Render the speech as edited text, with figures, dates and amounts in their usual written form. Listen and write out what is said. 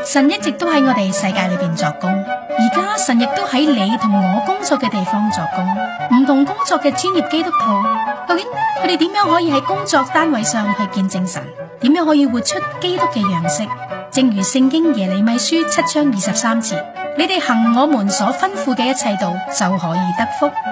神一直都喺我哋世界裏邊作工，而家神亦都喺你同我工作嘅地方作工。唔同工作嘅專業基督徒，究竟佢哋點樣可以喺工作單位上去見證神？點樣可以活出基督嘅樣式？正如聖經耶利米書7章23節，你哋行我們所吩咐嘅一切道，就可以得福。